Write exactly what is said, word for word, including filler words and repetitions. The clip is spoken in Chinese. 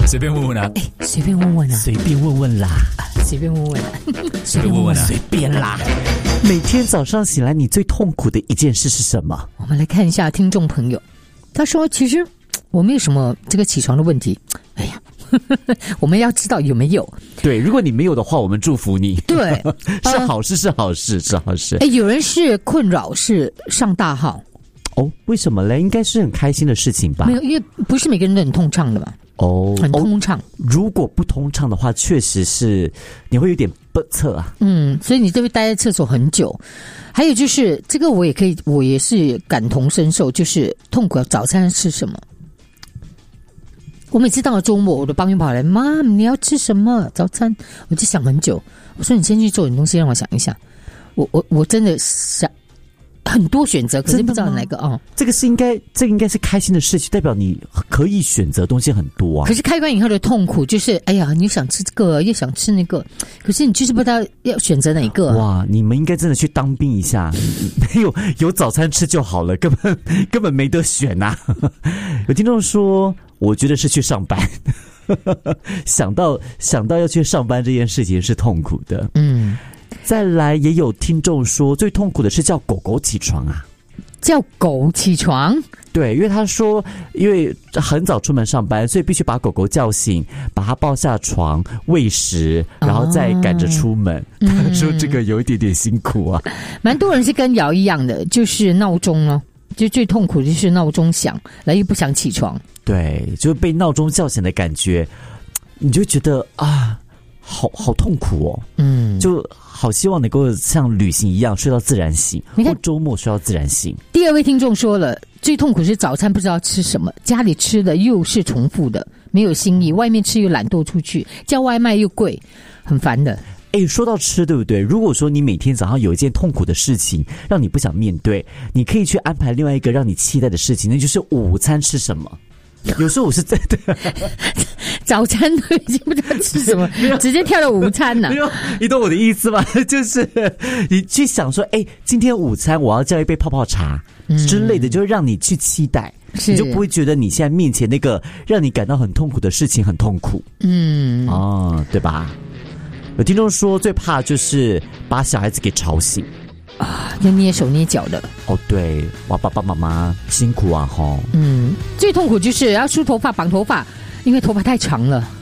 随便问问啊， 哎，随便问问啊， 随便问问啦， 随便问问啊， 随便问问啊，随便啦。 每天早上醒来，你最痛苦的一件事是什么？ 我们来看一下听众朋友，他说：“其实我没有什么这个起床的问题。哎呀，我们要知道有没有。 对，如果你没有的话，我们祝福你。 对， 是好事，是好事，是好事。 哎，有人是困扰是上大号。” 哦，为什么嘞？应该是很开心的事情吧？ 没有，因为不是每个人都很通畅的嘛。 哦， 很通畅、哦。 如果不通畅的话，确实是你会有点不测啊。 嗯，所以你就会待在厕所很久。还有就是这个，我也可以，我也是感同身受，就是痛苦。早餐吃什么？我每次到了周末，我的帮友跑来，妈，你要吃什么早餐？我就想很久。我说你先去做点东西，让我想一下。我我我真的想。很多选择，可是不知道哪个啊、哦？ 这个是应该，这个应该是开心的事情，代表你可以选择东西很多啊。 可是开关以后的痛苦就是，哎呀，你想吃这个，又想吃那个，可是你就是不知道要选择哪一个、啊。 哇，你们应该真的去当兵一下，没有有早餐吃就好了，根本根本没得选呐、啊。有听众说，我觉得是去上班，想到想到要去上班这件事情是痛苦的。嗯。再来，也有听众说，最痛苦的是叫狗狗起床啊， 叫狗起床。 对，因为他说，因为很早出门上班，所以必须把狗狗叫醒，把它抱下床喂食，然后再赶着出门。哦、他说这个有一点点辛苦啊。 蛮多人是跟瑶一样的，就是闹钟哦，就最痛苦的就是闹钟响，然后又不想起床。 对，就是被闹钟叫醒的感觉，你就觉得啊。好好痛苦哦，嗯，就好希望能够像旅行一样睡到自然醒，或周末睡到自然醒。 第二位听众说了，最痛苦是早餐不知道吃什么，家里吃的又是重复的，没有新意，外面吃又懒惰出去，叫外卖又贵，很烦的。 哎，说到吃，对不对？如果说你每天早上有一件痛苦的事情让你不想面对，你可以去安排另外一个让你期待的事情，那就是午餐吃什么。有时候我是真的早餐都已经不知道吃什么，直接跳到午餐了。 你懂我的意思吗？就是你去想说，哎，今天午餐我要叫一杯泡泡茶、嗯、之类的，就会让你去期待，你就不会觉得你现在面前那个让你感到很痛苦的事情很痛苦。嗯，哦，对吧？有听众说最怕就是把小孩子给吵醒。 啊，要捏手捏脚的哦，对，哇，爸爸妈妈辛苦啊，吼。 嗯，最痛苦就是要梳头发、绑头发，因为头发太长了。